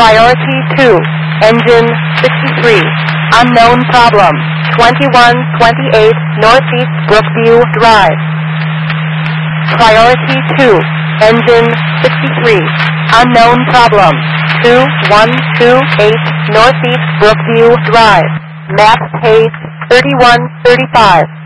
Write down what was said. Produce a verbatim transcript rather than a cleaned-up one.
Priority two, engine sixty-three, unknown problem, twenty-one twenty-eight Northeast Brookview Drive. Priority two, engine sixty-three, unknown problem, two one two eight Northeast Brookview Drive. Map page thirty-one thirty-five.